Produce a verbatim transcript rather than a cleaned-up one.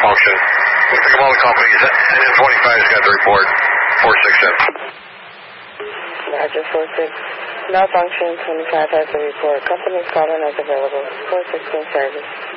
malfunction. We pick up all the companies. N M twenty-five's got the report. four six seven. Roger, four six. Malfunction, twenty-five has the report. Company's calling as available. four sixteen service.